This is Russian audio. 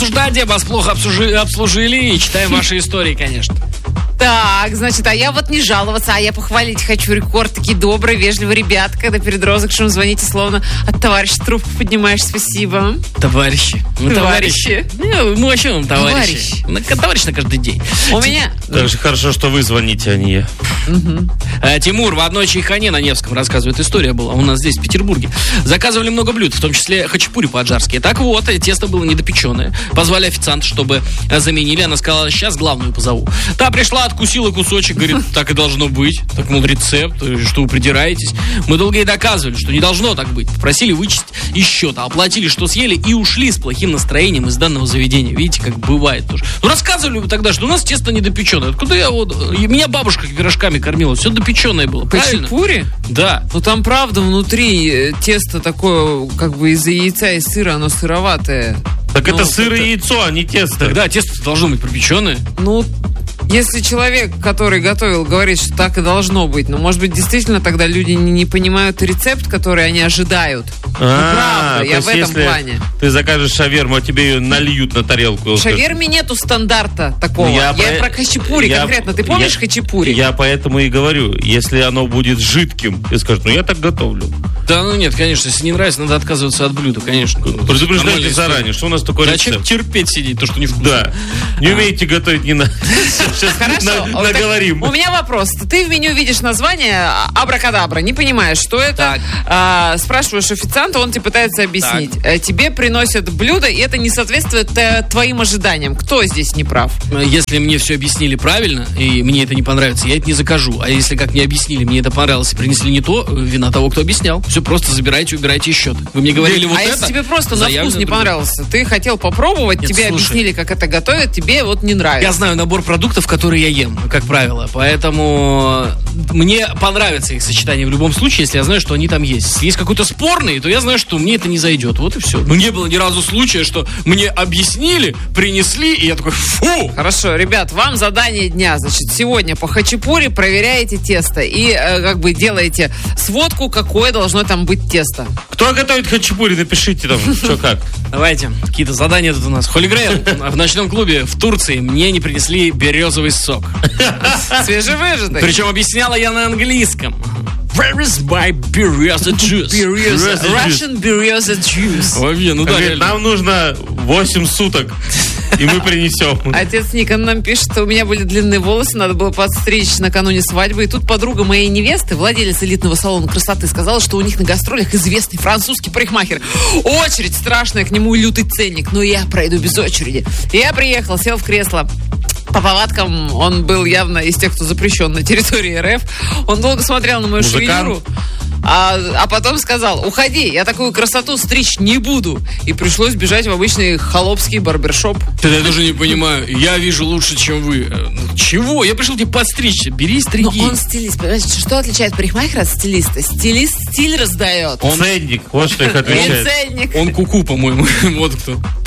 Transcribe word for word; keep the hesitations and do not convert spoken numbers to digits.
Ждать, вас плохо обслужили, обслужили и читаем ваши истории, конечно. Так, значит, а я вот не жаловаться, а я похвалить хочу. Рекорд, такие добрые, вежливые ребята, когда перед розыгрышем звоните, словно от товарища трубку поднимаешь. Спасибо. Товарищи. Мы товарищи. товарищи. Не, мы вообще вам товарищи. Товарищ. На, товарищ на каждый день. У меня... Как же хорошо, что вы звоните, а не я. Угу. А, Тимур в одной чайхане на Невском рассказывает, история была у нас здесь, в Петербурге. Заказывали много блюд, в том числе хачапури по-аджарски. Так вот, тесто было недопеченное. Позвали официанта, чтобы заменили. Она сказала, сейчас главную позову. Та пришла, откусила кусочек, говорит, так и должно быть. Так, мол, рецепт, что вы придираетесь. Мы долго ей доказывали, что не должно так быть. Попросили вычесть из счета, оплатили, что съели, и ушли с плохим настроением из данного заведения. Видите, как бывает тоже. Ну, рассказывали вы тогда, что у нас тесто недопеченное. Откуда я вот... Меня бабушка пирожками кормила, все допеченное было, правильно? Хачапури? Да. Ну, там, правда, внутри тесто такое, как бы из-за яйца и сыра, оно сыроватое. Так ну, это сыр и яйцо, а не тесто. Тогда тесто должно быть пропеченное. Ну, если человек, который готовил, говорит, что так и должно быть, но, может быть, действительно тогда люди не, не понимают рецепт, который они ожидают. А, ну, правда, я в этом если плане. Ты закажешь шаверму, а тебе ее нальют на тарелку. В шаверме нету стандарта такого. Я, я про, про хачапури я, конкретно. Ты помнишь я, хачапури? Я поэтому и говорю, если оно будет жидким, ты скажешь, ну я так готовлю. Да, ну нет, конечно, если не нравится, надо отказываться от блюда, конечно. Предупреждайте заранее, что у нас такое рецепт. Зачем терпеть сидеть, то, что не вкусно? Да. Не а. умеете готовить, не надо. Сейчас Хорошо. на, наговорим. У меня вопрос. Ты в меню видишь название абракадабра, не понимаешь, что это. А, спрашиваешь официанта, он тебе пытается объяснить. Так. Тебе приносят блюдо, и это не соответствует твоим ожиданиям. Кто здесь не прав? Если мне все объяснили правильно, и мне это не понравится, я это не закажу. А если как не объяснили, мне это понравилось и принесли не то, вина того, кто объяснял. Все, просто забирайте, убирайте из счета. Вы мне говорили вот а это. А если тебе просто на вкус не понравился, ты хотел попробовать, Нет, тебе слушай, объяснили, как это готовят, тебе вот не нравится. Я знаю набор продуктов, которые я ем, как правило. Поэтому мне понравится их сочетание в любом случае, если я знаю, что они там есть. Если есть какой-то спорный, то я знаю, что мне это не зайдет. Вот и все. Но не было ни разу случая, что мне объяснили, принесли, и я такой, фу! Хорошо, ребят, вам задание дня. Значит, сегодня по хачапури проверяете тесто и э, как бы делаете сводку, какое должно там быть тесто. Кто готовит хачапури, напишите там, что как. Давайте, какие-то задания тут у нас. Holy Grail в ночном клубе в Турции мне не принесли березовый сок. Свежевыжатый. Причем объясняла я на английском. Where is my bereza juice? Bereza, Russian bereza juice. Вообще, ну да. Говорит, нам нужно восемь суток, и мы принесем. Отец Никон нам пишет, что у меня были длинные волосы, надо было подстричь накануне свадьбы. И тут подруга моей невесты, владелец элитного салона красоты, сказала, что у них на гастролях известный французский парикмахер. Очередь страшная, к нему лютый ценник. Но я пройду без очереди. И я приехал, сел в кресло. По повадкам он был явно из тех, кто запрещен на территории РФ. Он долго смотрел на мою шевелюру, а, а потом сказал: уходи, я такую красоту стричь не буду. И пришлось бежать в обычный холопский барбершоп. Я даже не понимаю, я вижу лучше, чем вы. Чего? Я пришел тебе подстричься, бери и стриги. Но он стилист, понимаете, что отличает парикмахера от стилиста? Стилист стиль раздает. Он ценник, вот что их отличает. И ценник. Он куку, по-моему, вот кто.